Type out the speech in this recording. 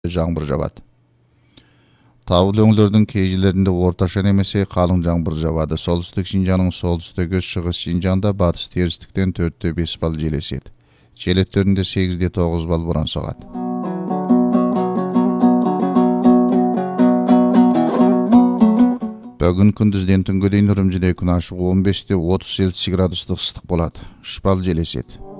жаңбыр жабады. Таулы өңірлердің кей жерлерінде орташа немесе қалың жаңбыр жауады. Солтүстік Шинжаңның солтүстігі, шығыс Шинжаңда батыс терістіктен 4-5 балл жел еседі. Жел өттерінде 8-9 балл боран соғады. Бүгін күндізден түнге дейін Үрімжіде күн ашық 15-30 градустық ыстық болады. 3 балл жел еседі.